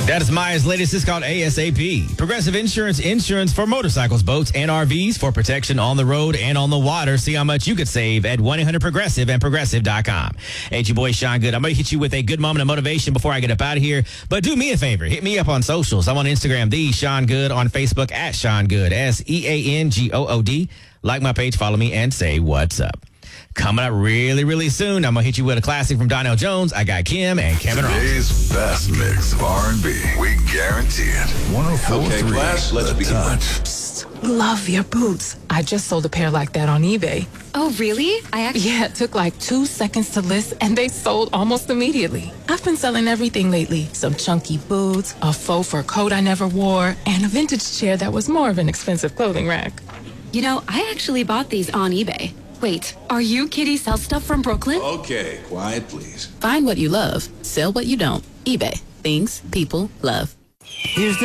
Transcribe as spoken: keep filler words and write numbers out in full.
That is Maya's latest. It's called ASAP. Progressive Insurance, insurance for motorcycles, boats, and R Vs for protection on the road and on the water. See how much you could save at one eight hundred progressive and progressive dot com. Hey, it's your boy, Sean Good. I'm going to hit you with a good moment of motivation before I get up out of here. But do me a favor. Hit me up on socials. I'm on Instagram, the Sean Good, on Facebook, at Sean Good, S E A N G O O D. Like my page, follow me, and say what's up. Coming up really, really soon, I'm going to hit you with a classic from Donnell Jones. I got Kim and Kevin Ross. Today's best mix of R and B. We guarantee it. one oh four point three. Okay, class, let's begin. Psst, love your boots. I just sold a pair like that on eBay. Oh, really? I actually... Yeah, it took like two seconds to list, and they sold almost immediately. I've been selling everything lately. Some chunky boots, a faux fur coat I never wore, and a vintage chair that was more of an expensive clothing rack. You know, I actually bought these on eBay. Wait, are you Kitty Sell Stuff from Brooklyn? Okay, quiet, please. Find what you love. Sell what you don't. eBay. Things people love. Here's the